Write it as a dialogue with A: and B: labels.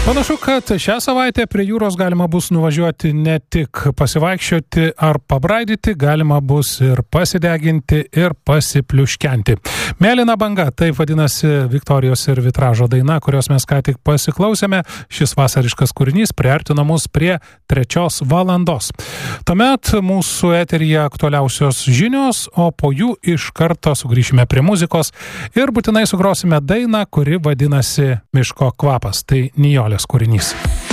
A: Panašu, kad šią savaitę prie jūros galima bus nuvažiuoti ne tik pasivaikščioti ar pabraidyti, galima bus ir pasideginti ir pasipliuškenti. Mėlyna banga, taip vadinasi Viktorijos ir Vitražo daina, kurios mes ką tik pasiklausėme. Šis vasariškas kūrinys priartino mus prie 3 valandos. Tuomet mūsų eteryje aktualiausios žinios, o po jų iš karto sugrįšime prie muzikos ir būtinai sugrosime dainą, kuri vadinasi Miško kvapas. Tai Nijolės kūrinys.